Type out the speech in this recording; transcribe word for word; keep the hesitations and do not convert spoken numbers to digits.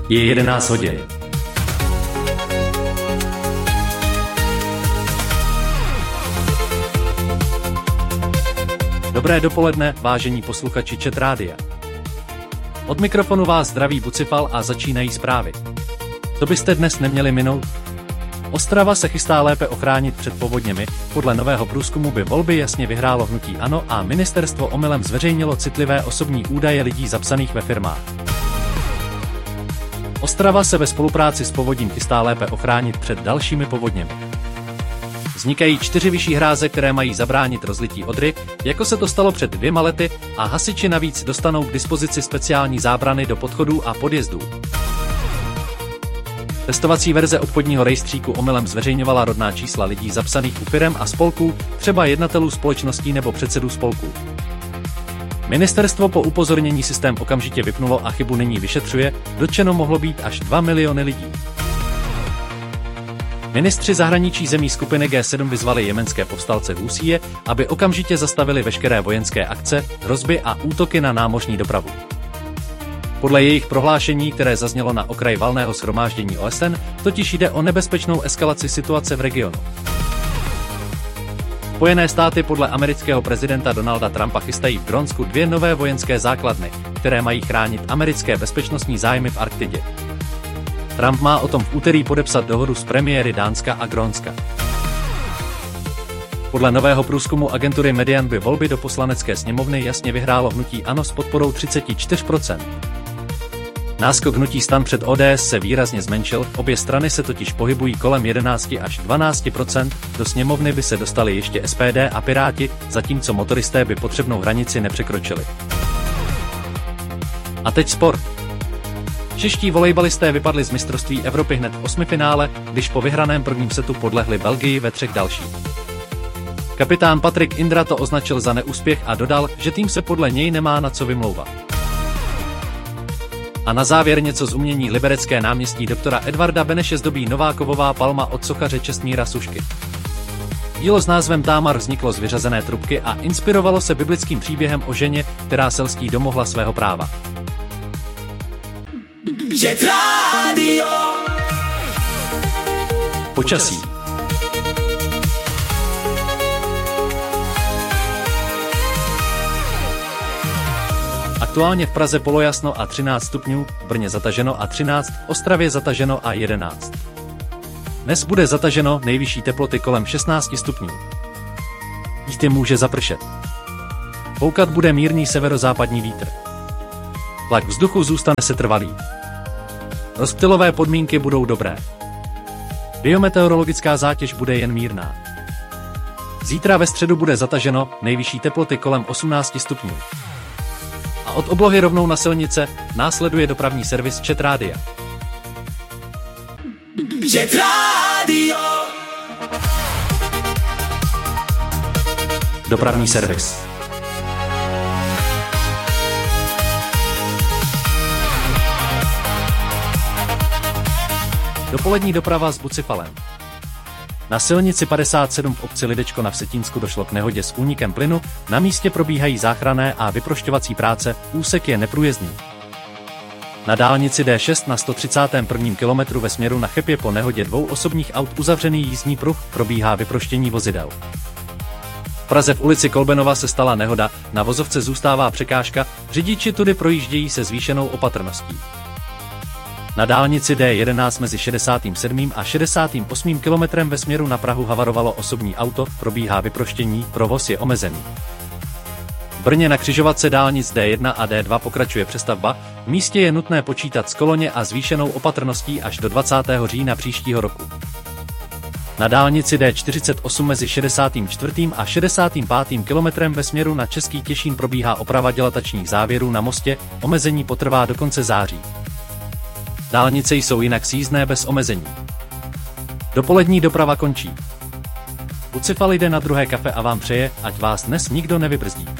Je jedenáct hodin. Dobré dopoledne, vážení posluchači Chat Rádia. Od mikrofonu vás zdraví Bucifal a začínají zprávy. Co byste dnes neměli minout? Ostrava se chystá lépe ochránit před povodněmi, podle nového průzkumu by volby jasně vyhrálo hnutí ANO a ministerstvo omylem zveřejnilo citlivé osobní údaje lidí zapsaných ve firmách. Ostrava se ve spolupráci s povodím chystá lépe ochránit před dalšími povodněmi. Vznikají čtyři vyšší hráze, které mají zabránit rozlití Odry, jako se to stalo před dvěma lety, a hasiči navíc dostanou k dispozici speciální zábrany do podchodů a podjezdů. Testovací verze obchodního rejstříku omylem zveřejňovala rodná čísla lidí zapsaných u firem a spolků, třeba jednatelů společností nebo předsedů spolků. Ministerstvo po upozornění systém okamžitě vypnulo a chybu nyní vyšetřuje, dotčeno mohlo být až dva miliony lidí. Ministři zahraničí zemí skupiny G sedm vyzvali jemenské povstalce Húsíje, aby okamžitě zastavili veškeré vojenské akce, hrozby a útoky na námořní dopravu. Podle jejich prohlášení, které zaznělo na okraji valného shromáždění O S N, totiž jde o nebezpečnou eskalaci situace v regionu. Spojené státy podle amerického prezidenta Donalda Trumpa chystají v Grónsku dvě nové vojenské základny, které mají chránit americké bezpečnostní zájmy v Arktidě. Trump má o tom v úterý podepsat dohodu s premiéry Dánska a Grónska. Podle nového průzkumu agentury Median by volby do poslanecké sněmovny jasně vyhrálo hnutí ANO s podporou třicet čtyři procent. Náskok hnutí STAN před O D S se výrazně zmenšil, obě strany se totiž pohybují kolem jedenáct až dvanáct procent, do sněmovny by se dostali ještě S P D a Piráti, zatímco motoristé by potřebnou hranici nepřekročili. A teď sport. Čeští volejbalisté vypadli z mistrovství Evropy hned v osmifinále, když po vyhraném prvním setu podlehli Belgii ve třech dalších. Kapitán Patrik Indra to označil za neúspěch a dodal, že tým se podle něj nemá na co vymlouvat. A na závěr něco z umění. Liberecké náměstí doktora Edvarda Beneše zdobí Novákovová palma od sochaře Čestmíra Sušky. Dílo s názvem Támar vzniklo z vyřazené trubky a inspirovalo se biblickým příběhem o ženě, která selský domohla svého práva. Počasí. Aktuálně v Praze polojasno a třináct stupňů, v Brně zataženo a třináct, v Ostravě zataženo a jedenáct. Dnes bude zataženo, nejvyšší teploty kolem šestnáct stupňů. Jistě může zapršet. Foukat bude mírný severozápadní vítr. Tlak vzduchu zůstane setrvalý. Rozptylové podmínky budou dobré. Biometeorologická zátěž bude jen mírná. Zítra ve středu bude zataženo, nejvyšší teploty kolem osmnáct stupňů. A od oblohy rovnou na silnice následuje dopravní servis Chat Rádia. Chat Radio. Dopravní servis. Dopolední doprava s Bucifalem. Na silnici padesát sedm v obci Lidečko na Vsetínsku došlo k nehodě s únikem plynu, na místě probíhají záchranné a vyprošťovací práce, úsek je neprůjezdný. Na dálnici D šest na sto třicátém prvním kilometru ve směru na Cheb je po nehodě dvou osobních aut uzavřený jízdní pruh, probíhá vyproštění vozidel. V Praze v ulici Kolbenova se stala nehoda, na vozovce zůstává překážka, řidiči tudy projíždějí se zvýšenou opatrností. Na dálnici D jedenáct mezi šedesátým sedmým a šedesátým osmým kilometrem ve směru na Prahu havarovalo osobní auto, probíhá vyproštění, provoz je omezený. V Brně na křižovatce dálnic D jedna a D dva pokračuje přestavba, v místě je nutné počítat s koloně a zvýšenou opatrností až do dvacátého října příštího roku. Na dálnici D čtyřicet osm mezi šedesátým čtvrtým a šedesátým pátým kilometrem ve směru na Český Těšín probíhá oprava dilatačních závěrů na mostě, omezení potrvá do konce září. Dálnice jsou jinak sjízdné bez omezení. Dopolední doprava končí. Bucifal jde na druhé kafe a vám přeje, ať vás dnes nikdo nevybrzdí.